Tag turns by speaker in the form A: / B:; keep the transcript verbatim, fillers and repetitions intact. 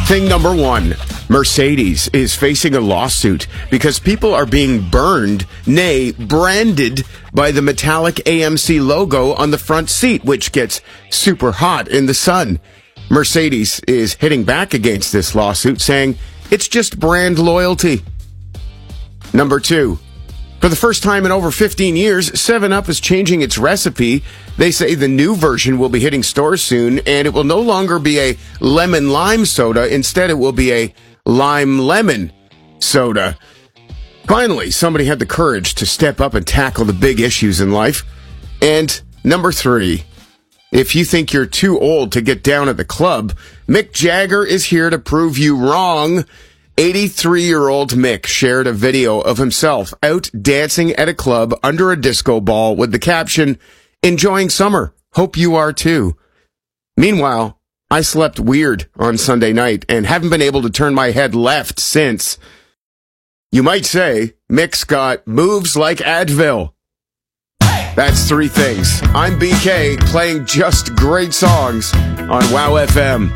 A: Thing number one, Mercedes is facing a lawsuit because people are being burned, nay, branded by the metallic A M C logo on the front seat, which gets super hot in the sun. Mercedes is hitting back against this lawsuit, saying it's just brand loyalty. Number two, for the first time in over fifteen years, seven up is changing its recipe. They say the new version will be hitting stores soon, and it will no longer be a lemon-lime soda. Instead, it will be a lime-lemon soda. Finally, somebody had the courage to step up and tackle the big issues in life. And number three, if you think you're too old to get down at the club, Mick Jagger is here to prove you wrong. eighty-three-year-old Mick shared a video of himself out dancing at a club under a disco ball with the caption, "Enjoying summer. Hope you are too." Meanwhile, I slept weird on Sunday night and haven't been able to turn my head left since. You might say Mick's got moves like Advil. That's three things. I'm B K playing just great songs on WOW F M.